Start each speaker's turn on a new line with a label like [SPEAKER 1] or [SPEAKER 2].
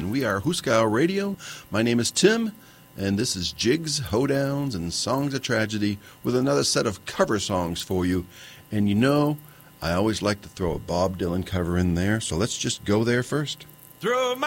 [SPEAKER 1] and we are Hooskow Radio. My name is Tim, and this is Jigs, Hoedowns, and Songs of Tragedy with another set of cover songs for you. And you know, I always like to throw a Bob Dylan cover in there, so let's just go there first.
[SPEAKER 2] Throw my